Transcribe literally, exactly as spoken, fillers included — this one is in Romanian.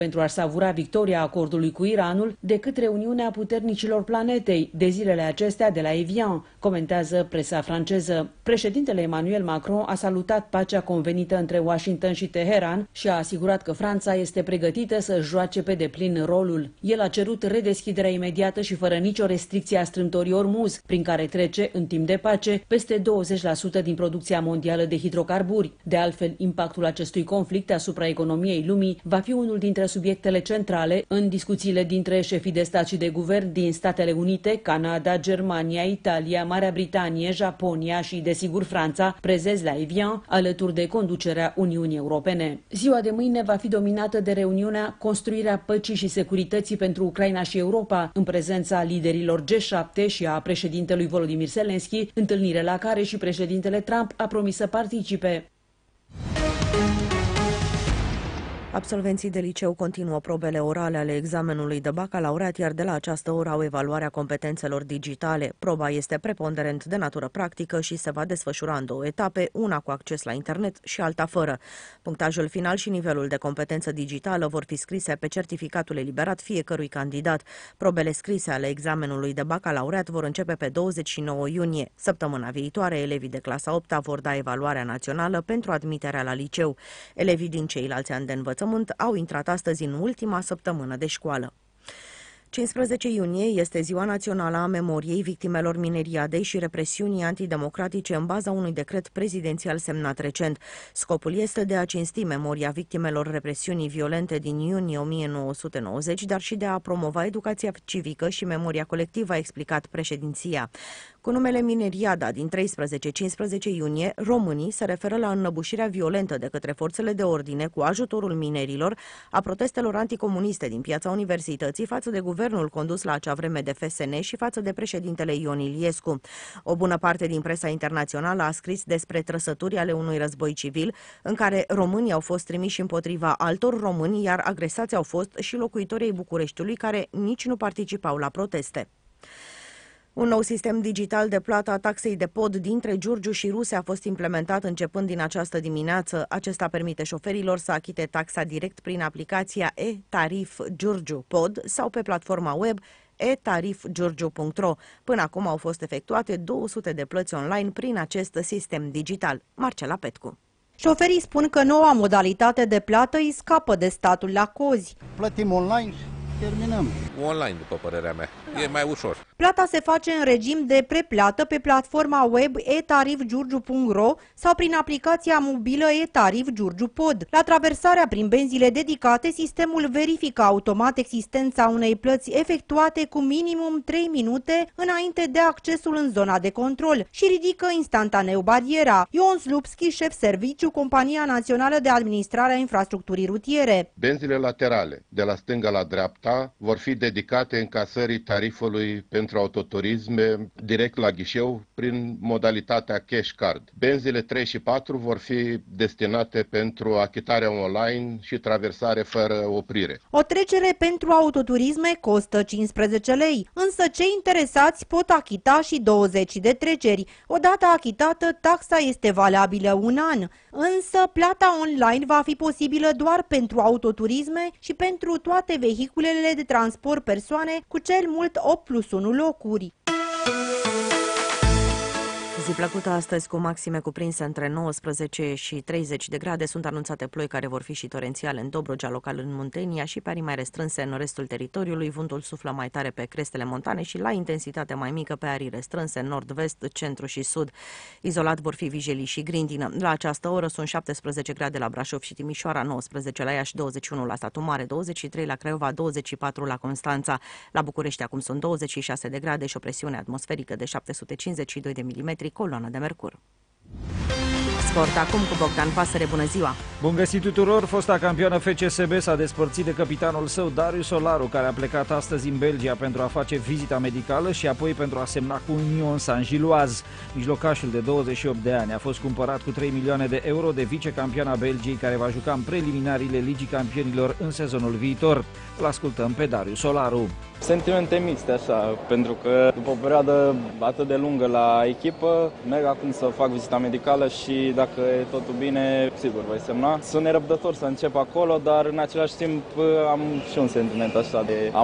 pentru a savura victoria acordului cu Iranul decât reuniunea puternicilor planetei de zilele acestea de la Evian, comentează presa franceză. Președintele Emmanuel Macron a salutat pacea convenită între Washington și Teheran și a asigurat că Franța este pregătită să joace pe deplin rolul. El a cerut redeschiderea imediată și fără nicio restricție a strâmtorii Ormuz, prin care trece, în timp de pace, peste douăzeci la sută din producția mondială de hidrocarburi. De altfel, impactul acestui conflict asupra economiei lumii va fi unul dintre subiectele centrale în discuțiile dintre șefii de stat și de guvern din Statele Unite, Canada, Germania, Italia, Marea Britanie, Japonia și, desigur, Franța, prezenți la Evian, alături de conducerea Uniunii Europene. Ziua de mâine va fi dominată de reuniunea Construirea păcii și securității pentru Ucraina și Europa, în prezența liderilor G șapte și a președintelui Volodymyr Zelensky, întâlnire la care și președintele Trump a promis să participe. Absolvenții de liceu continuă probele orale ale examenului de bacalaureat, iar de la această oră au evaluarea competențelor digitale. Proba este preponderent de natură practică și se va desfășura în două etape, una cu acces la internet și alta fără. Punctajul final și nivelul de competență digitală vor fi scrise pe certificatul eliberat fiecărui candidat. Probele scrise ale examenului de bacalaureat vor începe pe douăzeci și nouă iunie. Săptămâna viitoare, elevii de clasa a opta vor da evaluarea națională pentru admiterea la liceu. Elevii din ceilalți ani de învățământ au intrat astăzi în ultima săptămână de școală. cincisprezece iunie este Ziua Națională a Memoriei Victimelor Mineriadei și Represiunii Antidemocratice în baza unui decret prezidențial semnat recent. Scopul este de a cinsti memoria victimelor represiunii violente din iunie o mie nouă sute nouăzeci, dar și de a promova educația civică și memoria colectivă, a explicat președinția. Cu numele Mineriada din treisprezece cincisprezece iunie, românii se referă la înnăbușirea violentă de către forțele de ordine cu ajutorul minerilor a protestelor anticomuniste din Piața Universității față de guvernul condus la acea vreme de F S N și față de președintele Ion Iliescu. O bună parte din presa internațională a scris despre trăsături ale unui război civil în care românii au fost trimiși împotriva altor români, iar agresați au fost și locuitorii Bucureștiului care nici nu participau la proteste. Un nou sistem digital de plată a taxei de pod dintre Giurgiu și Ruse a fost implementat începând din această dimineață. Acesta permite șoferilor să achite taxa direct prin aplicația e-Tarif Giurgiu Pod sau pe platforma web e tarif giurgiu punct ro. Până acum au fost efectuate două sute de plăți online prin acest sistem digital. Marcela Petcu. Șoferii spun că noua modalitate de plată îi scapă de statul la cozi. Plătim online și terminăm. Online, după părerea mea. E mai ușor. Plata se face în regim de preplată pe platforma web e tarif giurgiu punct ro sau prin aplicația mobilă e-Tarif Giurgiu Pod. La traversarea prin benzile dedicate, sistemul verifică automat existența unei plăți efectuate cu minimum trei minute înainte de accesul în zona de control și ridică instantaneu bariera. Ion Slupski, șef serviciu, Compania Națională de Administrare a Infrastructurii Rutiere. Benzile laterale, de la stânga la dreapta, vor fi dedicate încasării tarifului pentru autoturisme direct la ghișeu prin modalitatea cash card. Benzile trei și patru vor fi destinate pentru achitarea online și traversare fără oprire. O trecere pentru autoturisme costă cincisprezece lei, însă cei interesați pot achita și douăzeci de treceri. Odată achitată, taxa este valabilă un an, însă plata online va fi posibilă doar pentru autoturisme și pentru toate vehiculele de transport persoane cu cel mult opt plus unu locuri. Zi plăcută astăzi cu maxime cuprinse între nouăsprezece și treizeci de grade. Sunt anunțate ploi care vor fi și torențiale în Dobrogea, local în Muntenia și pe arii mai restrânse în restul teritoriului. Vântul suflă mai tare pe crestele montane și la intensitate mai mică pe arii restrânse în nord-vest, centru și sud. Izolat vor fi vijelii și grindină. La această oră sunt șaptesprezece grade la Brașov și Timișoara, nouăsprezece la Iași, douăzeci și unu la Satu Mare, douăzeci și trei la Craiova, douăzeci și patru la Constanța. La București acum sunt douăzeci și șase de grade și o presiune atmosferică de șapte sute cincizeci și doi de milimetri, coloană de mercur. Sport acum cu Bogdan Pasăre, bună ziua! Bun găsit tuturor! Fosta campioană F C S B s-a despărțit de capitanul său, Darius Solaru, care a plecat astăzi în Belgia pentru a face vizita medicală și apoi pentru a semna cu Union Saint-Gilloise. Mijlocașul de douăzeci și opt de ani a fost cumpărat cu trei milioane de euro de vicecampioana Belgiei, care va juca în preliminariile Ligii Campionilor în sezonul viitor. Îl ascultăm pe Darius Solaru. Sentimente mixte așa, pentru că după o perioadă atât de lungă la echipă, merg acum să fac vizita medicală și dacă e totul bine, sigur voi semna. Sunt nerăbdător să încep acolo, dar în același timp am și un sentiment așa de